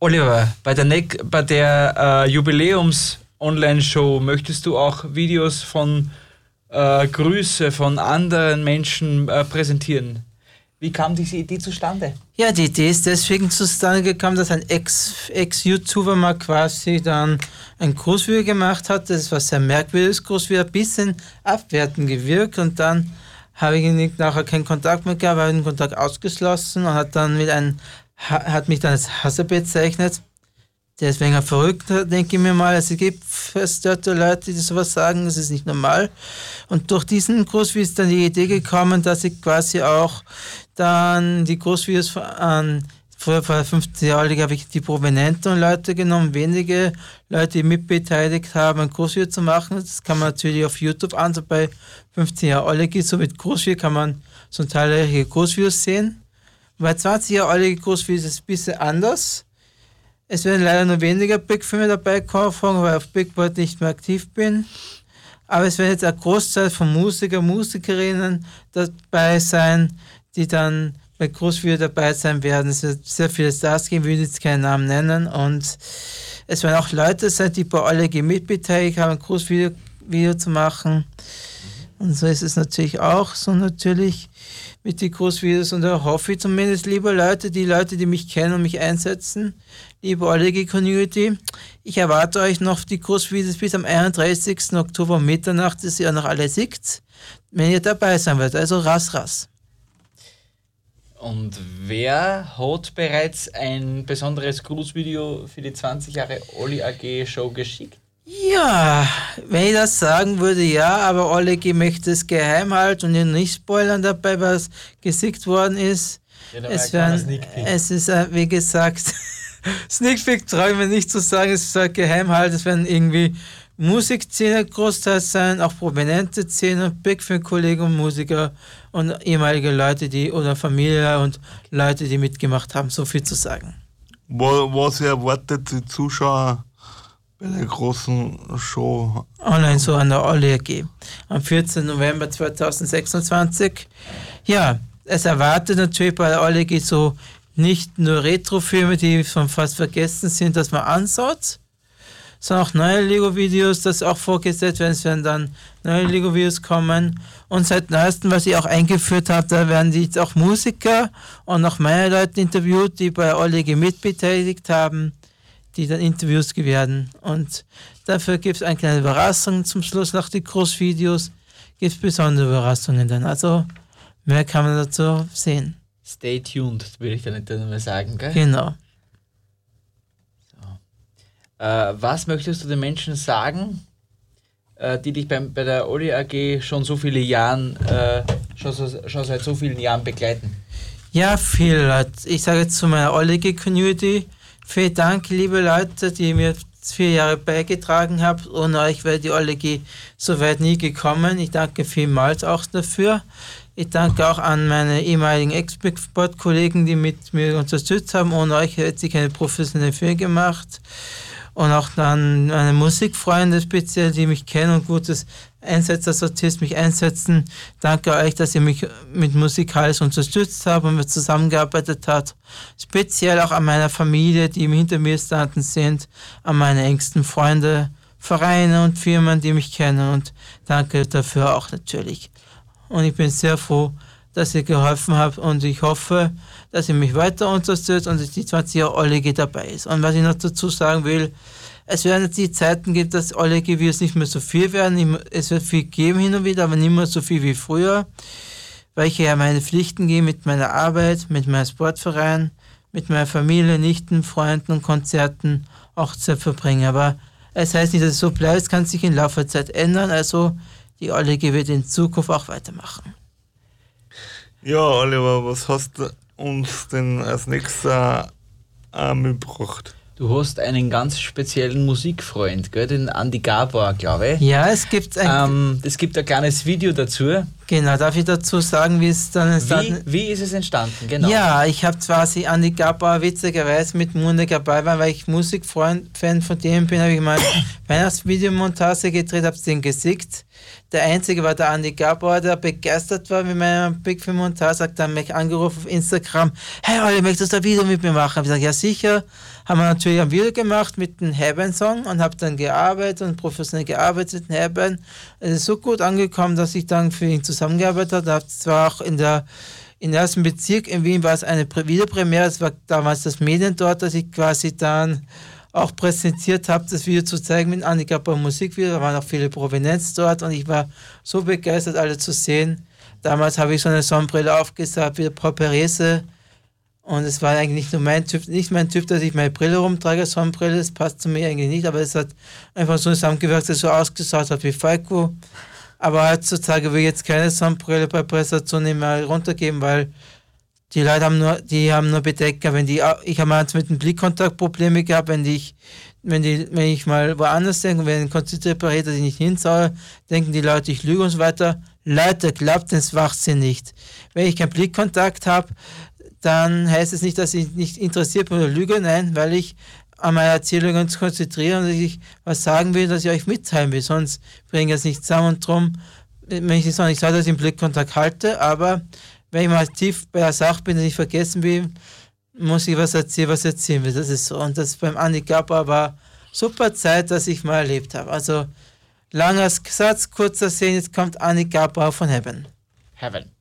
Oliver, bei der Jubiläums-Online-Show möchtest du auch Videos von Grüße von anderen Menschen präsentieren. Wie kam diese Idee zustande? Ja, die Idee ist deswegen zustande gekommen, dass ein Ex-YouTuber mal quasi dann ein Grußvideo gemacht hat. Das war sehr merkwürdiges Grußvideo, ein bisschen abwertend gewirkt, und dann habe ich nachher keinen Kontakt mehr gehabt, habe den Kontakt ausgeschlossen und hat mich dann als Hasser bezeichnet. Der ist weniger verrückt, denke ich mir mal. Also es gibt verstörte Leute, die sowas sagen, das ist nicht normal. Und durch diesen Großvideo ist dann die Idee gekommen, dass ich quasi auch dann die Großvideos früher vor 15 Jahren habe ich die prominenten Leute genommen, wenige Leute, die mitbeteiligt haben, ein Großvideo zu machen. Das kann man natürlich auf YouTube an, so bei 15 Jahre Ollegi, so mit Großvideo kann man so zahlreiche Großvideos sehen. Bei 20 Jahre Ollegi Großvideos ist es ein bisschen anders. Es werden leider nur weniger Big-Filme dabei kommen, weil ich auf Bigboard nicht mehr aktiv bin. Aber es werden jetzt ein Großteil von Musikerinnen dabei sein, die dann bei Großvideo dabei sein werden. Es wird sehr viele Stars geben, will jetzt keinen Namen nennen. Und es werden auch Leute sein, die bei Ollegi mitbeteiligt haben, ein Großvideo zu machen. Und so ist es natürlich auch so natürlich mit den Großvideos. Und da hoffe ich zumindest, liebe Leute, die mich kennen und mich einsetzen, liebe Ollegi-Community, ich erwarte euch noch die Großvideos bis am 31. Oktober um Mitternacht, dass ihr noch alle seht, wenn ihr dabei sein werdet. Also rass. Und wer hat bereits ein besonderes Grußvideo für die 20 Jahre Olli AG Show geschickt? Ja, wenn ich das sagen würde, ja, aber Ollegi möchte es geheim halten und ihr nicht spoilern dabei, was geschickt worden ist. Ja, es ist, wie gesagt, Sneak Peek traue ich mir nicht zu sagen, es soll geheim halten, es werden irgendwie Musikszene Großteil sein, auch prominente Szene, Big-Film-Kollegen und Musiker und ehemalige Leute, oder Familie und Leute, die mitgemacht haben, so viel zu sagen. Was erwartet die Zuschauer bei der großen Show? Online so an der Olli AG am 14. November 2026. Ja, es erwartet natürlich bei der Olli AG so nicht nur Retro-Filme, die schon fast vergessen sind, dass man anschaut, sondern auch neue Lego-Videos, das auch vorgesetzt werden. Es werden dann neue Lego-Videos kommen. Und seit neuestem, was ich auch eingeführt habe, da werden jetzt auch Musiker und noch meine Leute interviewt, die bei Ollegi mitbeteiligt haben, die dann Interviews gewähren. Und dafür gibt es eine kleine Überraschung zum Schluss nach den Großvideos. Gibt es besondere Überraschungen dann. Also mehr kann man dazu sehen. Stay tuned, würde ich dann nicht mehr sagen, gell? Genau. Was möchtest du den Menschen sagen, die dich bei der Olli AG schon so viele Jahren, schon seit so vielen Jahren begleiten? Ja, viele Leute. Ich sage jetzt zu meiner Ollegi-Community, vielen Dank, liebe Leute, die mir 4 Jahre beigetragen habt. Ohne euch wäre die Ollegi so weit nie gekommen. Ich danke vielmals auch dafür. Ich danke auch an meine ehemaligen Ex-Big-Sport-Kollegen, die mit mir unterstützt haben. Ohne euch hätte ich keine professionelle Filme gemacht. Und auch dann meine Musikfreunde speziell, die mich kennen und gutes Einsatzsortist mich einsetzen. Danke euch, dass ihr mich mit musikalisch unterstützt habt und wir zusammengearbeitet habt. Speziell auch an meiner Familie, die hinter mir standen sind, an meine engsten Freunde, Vereine und Firmen, die mich kennen. Und danke dafür auch natürlich. Und ich bin sehr froh, dass ihr geholfen habt und ich hoffe, dass ihr mich weiter unterstützt und dass die 20 Jahre Ollegi dabei ist. Und was ich noch dazu sagen will, es werden jetzt die Zeiten geben, dass Ollegi-Videos nicht mehr so viel werden. Es wird viel geben hin und wieder, aber nicht mehr so viel wie früher, weil ich ja meine Pflichten gehe mit meiner Arbeit, mit meinem Sportverein, mit meiner Familie, Nichten, Freunden und Konzerten auch zu verbringen. Aber es heißt nicht, dass es so bleibt, es kann sich im Laufe der Zeit ändern. Also die Ollegi wird in Zukunft auch weitermachen. Ja, Oliver, was hast du uns denn als nächster mitgebracht? Du hast einen ganz speziellen Musikfreund, gell? Den Andi Gabor, glaube ich. Ja, es gibt es gibt ein kleines Video dazu. Genau, darf ich dazu sagen, wie es dann Wie ist es entstanden? Genau. Ja, ich habe quasi Andi Gabauer witzigerweise mit Munde dabei war, weil ich Musikfan von dem bin, habe ich mal Weihnachtsvideomontage gedreht, habe den gesickt. Der einzige war der Andi Gabauer, der begeistert war mit meinem Big Film Montage, hat dann mich angerufen auf Instagram, hey Olli, möchtest du ein Video mit mir machen? Ich gesagt, ja sicher. Haben wir natürlich ein Video gemacht mit dem Heaven-Song und habe dann gearbeitet und professionell gearbeitet in Heaven. Es ist so gut angekommen, dass ich dann für ihn zusammengearbeitet habe. Es war auch im ersten Bezirk in Wien war es eine Videopremiere, es war damals das Medien dort, dass ich quasi dann auch präsentiert habe, das Video zu zeigen mit Andi Gabauer Musikvideo. Da waren auch viele Provenenz dort und ich war so begeistert, alle zu sehen. Damals habe ich so eine Sonnenbrille aufgesetzt, wie Paul Perese. Und es war eigentlich nicht mein Typ, dass ich meine Brille rumtrage, Sonnenbrille, das passt zu mir eigentlich nicht, aber es hat einfach so zusammengewirkt, dass es so ausgeschaut hat wie Falco. Aber heutzutage will ich jetzt keine Sonnenbrille bei Präsentationen mehr runtergeben, weil die Leute haben nur Bedecker. Ich habe jetzt mit dem Blickkontakt Probleme gehabt, wenn ich mal woanders denke und wenn ein konzentriert berät, dass ich nicht hinschaue, denken die Leute, ich lüge und so weiter. Leute, glaubt den Schwachsinn nicht. Wenn ich keinen Blickkontakt habe, dann heißt es nicht, dass ich nicht interessiert bin oder lüge, nein, weil ich an meine Erzählungen konzentriere und dass ich was sagen will, dass ich euch mitteilen will, sonst bringe ich es nicht zusammen und drum, wenn ich nicht sage, dass ich den Blickkontakt halte, aber wenn ich mal tief bei der Sache bin und ich vergessen will, muss ich was erzählen will, das ist so. Und das beim Andi Gabauer war super Zeit, dass ich mal erlebt habe. Also langer Satz, kurzer Szene, jetzt kommt Andi Gabauer von Heaven. Heaven.